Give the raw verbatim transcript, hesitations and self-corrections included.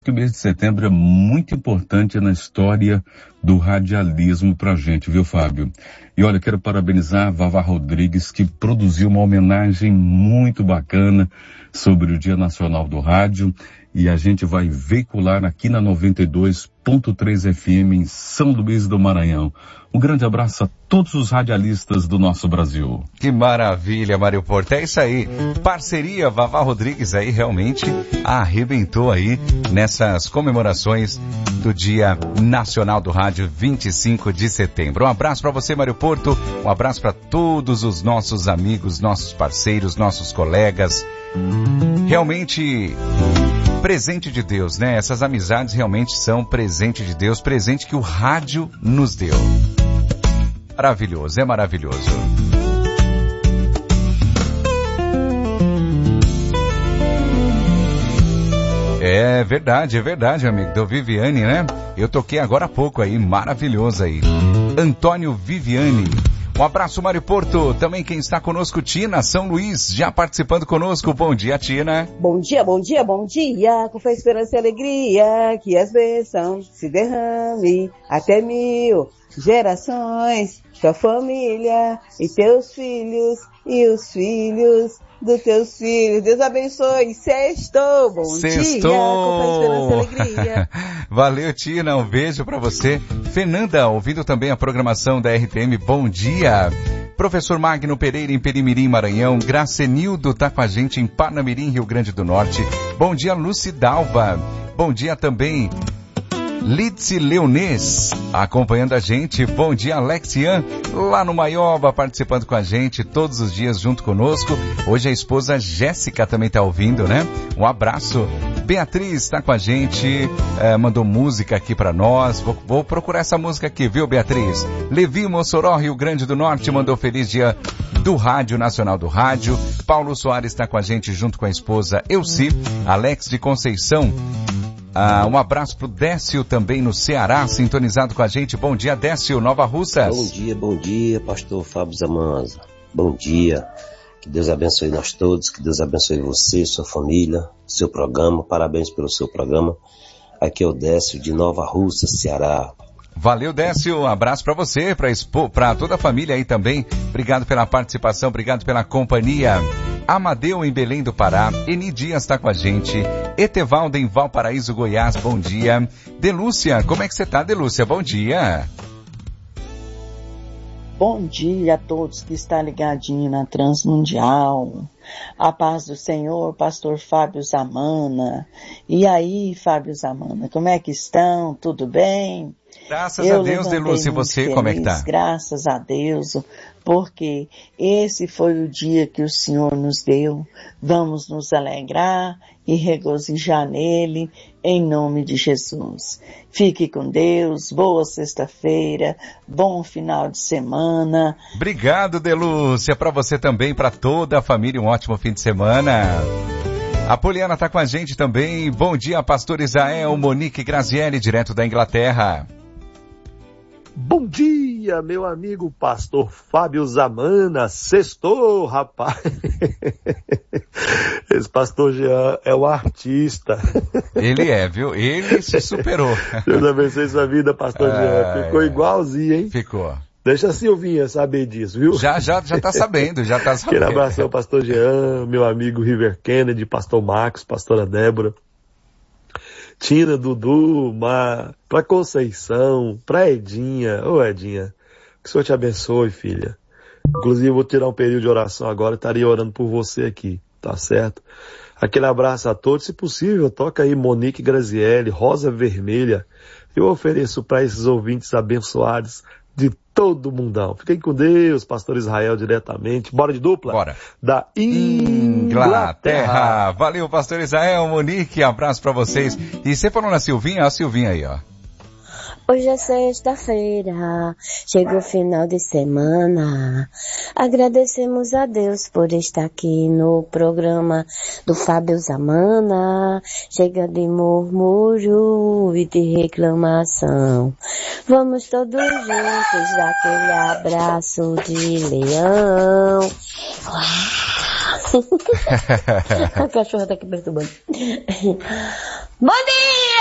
O mês de setembro é muito importante na história do radialismo pra gente, viu, Fábio? E olha, quero parabenizar a Vavá Rodrigues, que produziu uma homenagem muito bacana sobre o Dia Nacional do Rádio, e a gente vai veicular aqui na noventa e dois ponto três F M em São Luís do Maranhão. Um grande abraço a todos os radialistas do nosso Brasil. Que maravilha, Mário Porto. É isso aí. Parceria Vavá Rodrigues aí realmente arrebentou aí nessas comemorações do Dia Nacional do Rádio, vinte e cinco de setembro. Um abraço para você, Mário Porto. Um abraço para todos os nossos amigos, nossos parceiros, nossos colegas. Realmente presente de Deus, né? Essas amizades realmente são presente de Deus, presente que o rádio nos deu. Maravilhoso, é maravilhoso. É verdade, é verdade, amigo. Do Viviane, né? Eu toquei agora há pouco aí, maravilhoso aí. Antônio Viviane. Um abraço, Mário Porto. Também quem está conosco, Tina, São Luís, já participando conosco. Bom dia, Tina. Bom dia, bom dia, bom dia. Com fé, esperança e alegria, que as bênçãos se derrame até mil gerações. Tua família e teus filhos e os filhos dos teus filhos. Deus abençoe. Sextou. Bom Sextou. dia. Com fé, esperança e alegria. Valeu, Tina. Um beijo pra você. Fernanda, ouvindo também a programação da R T M. Bom dia. Professor Magno Pereira em Perimirim, Maranhão. Gracenildo tá com a gente em Parnamirim, Rio Grande do Norte. Bom dia, Lucidalva. Bom dia também, Lidse Leonês, acompanhando a gente. Bom dia, Alexian, lá no Maioba, participando com a gente todos os dias junto conosco. Hoje a esposa Jéssica também está ouvindo, né? Um abraço. Beatriz está com a gente, é, mandou música aqui para nós. Vou, vou procurar essa música aqui, viu, Beatriz? Levi Mossoró, Rio Grande do Norte, mandou feliz dia do Rádio Nacional do Rádio. Paulo Soares está com a gente junto com a esposa Elci. Alex de Conceição. Ah, um abraço pro Décio também no Ceará, sintonizado com a gente. Bom dia, Décio, Nova Russas. Bom dia, bom dia, pastor Fábio Zamanza. Bom dia, que Deus abençoe nós todos, que Deus abençoe você, sua família, seu programa. Parabéns pelo seu programa. Aqui é o Décio de Nova Russas, Ceará. Valeu, Décio, um abraço pra você, pra, expo, pra toda a família aí também. Obrigado pela participação, obrigado pela companhia. Amadeu em Belém do Pará, Eni Dias está com a gente, Etevaldo em Valparaíso, Goiás, bom dia. Delúcia, como é que você tá, Delúcia? Bom dia. Bom dia a todos que estão ligadinhos na Transmundial. A paz do Senhor, pastor Fábio Zamana. E aí, Fábio Zamana, como é que estão? Tudo bem? Graças Eu a Deus, Delúcia, e você, feliz, como é que tá? Graças a Deus, porque esse foi o dia que o Senhor nos deu. Vamos nos alegrar e regozijar nele, em nome de Jesus. Fique com Deus, boa sexta-feira, bom final de semana. Obrigado, Delúcia, para você também, para toda a família, um ótimo fim de semana. A Poliana tá com a gente também. Bom dia, pastor Isael, Monique Grazielli, direto da Inglaterra. Bom dia, meu amigo pastor Fábio Zamana. Sextou, rapaz. Esse pastor Jean é um artista. Ele é, viu? Ele se superou. Deus abençoe sua vida, pastor ah, Jean. Ficou é. igualzinho, hein? Ficou. Deixa a Silvinha saber disso, viu? Já, já, já tá sabendo, já tá sabendo. Aquele abraço ao pastor Jean, meu amigo River Kennedy, pastor Marcos, pastora Débora. Tina, Dudu, Mar, pra Conceição, pra Edinha. Ô Edinha, que o Senhor te abençoe, filha. Inclusive eu vou tirar um período de oração agora, estaria orando por você aqui, tá certo? Aquele abraço a todos, se possível, toca aí Monique Grazielli, Rosa Vermelha. Eu ofereço para esses ouvintes abençoados de todo mundão. Fiquem com Deus, pastor Israel diretamente. Bora de dupla? Bora. Da Inglaterra. Inglaterra. Valeu, pastor Israel, Monique, abraço pra vocês. E você falou na Silvinha, ó a Silvinha aí, ó. Hoje é sexta-feira, chega o final de semana. Agradecemos a Deus por estar aqui no programa do Fábio Zamana. Chega de murmúrio e de reclamação. Vamos todos juntos dar aquele abraço de leão. A cachorra tá aqui perturbando. Bom dia!